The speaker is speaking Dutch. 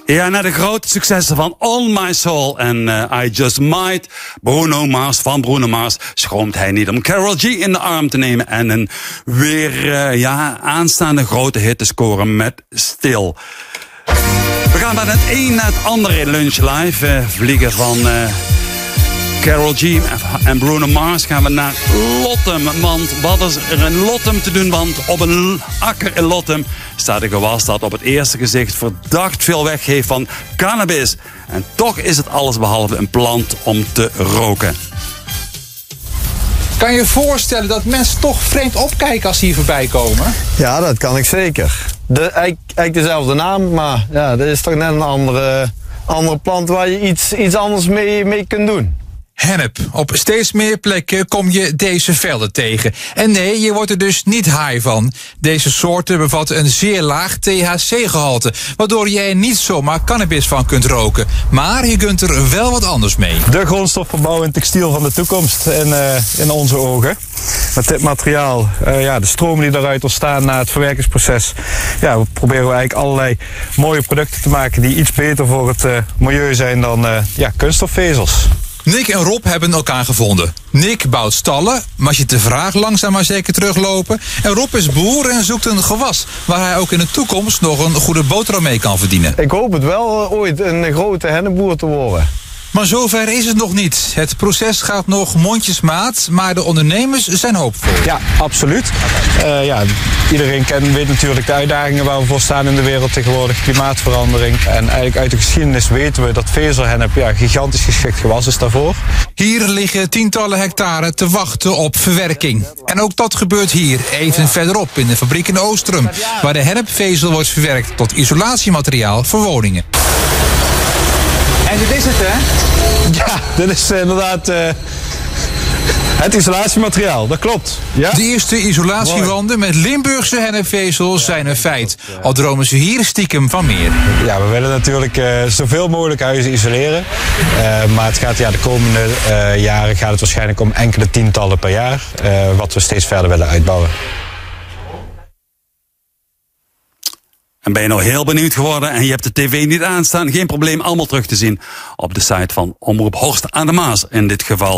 Ja, na de grote successen van All My Soul en I Just Might, Bruno Mars schroomt hij niet om Karol G in de arm te nemen en een weer aanstaande grote hit te scoren met Stil. We gaan van het een naar het andere in Lunch Live. Vliegen van Karol G en Bruno Mars gaan we naar Lottem. Want wat is er in Lottem te doen? Want op een akker in Lottem staat een gewas dat op het eerste gezicht verdacht veel weggeeft van cannabis. En toch is het allesbehalve een plant om te roken. Kan je je voorstellen dat mensen toch vreemd opkijken als ze hier voorbij komen? Ja, dat kan ik zeker. Eigenlijk dezelfde naam, maar ja, dat is toch net een andere plant waar je iets anders mee kunt doen. Hennep. Op steeds meer plekken kom je deze velden tegen. En nee, je wordt er dus niet high van. Deze soorten bevatten een zeer laag THC-gehalte, waardoor je er niet zomaar cannabis van kunt roken. Maar je kunt er wel wat anders mee. De grondstofverbouw en textiel van de toekomst in onze ogen. Met dit materiaal, de stromen die daaruit ontstaan na het verwerkingsproces, proberen we eigenlijk allerlei mooie producten te maken die iets beter voor het milieu zijn dan kunststofvezels. Nick en Rob hebben elkaar gevonden. Nick bouwt stallen, maar je de vraag langzaam maar zeker teruglopen. En Rob is boer en zoekt een gewas waar hij ook in de toekomst nog een goede boterham mee kan verdienen. Ik hoop het wel ooit een grote hennepboer te worden. Maar zover is het nog niet. Het proces gaat nog mondjesmaat, maar de ondernemers zijn hoopvol. Ja, absoluut. Iedereen weet natuurlijk de uitdagingen waar we voor staan in de wereld tegenwoordig. Klimaatverandering. En eigenlijk uit de geschiedenis weten we dat vezelhennep gigantisch geschikt gewas is daarvoor. Hier liggen tientallen hectare te wachten op verwerking. En ook dat gebeurt hier, even verderop in de fabriek in Oostrum, waar de hennepvezel wordt verwerkt tot isolatiemateriaal voor woningen. En dit is het, hè? Ja, dit is inderdaad het isolatiemateriaal, dat klopt. Ja? De eerste isolatiewanden met Limburgse hennepvezel zijn een feit. Al dromen ze hier stiekem van meer. Ja, we willen natuurlijk zoveel mogelijk huizen isoleren. Maar het gaat, de komende jaren gaat het waarschijnlijk om enkele tientallen per jaar. Wat we steeds verder willen uitbouwen. En ben je nou heel benieuwd geworden en je hebt de tv niet aanstaan? Geen probleem, allemaal terug te zien op de site van Omroep Horst aan de Maas in dit geval.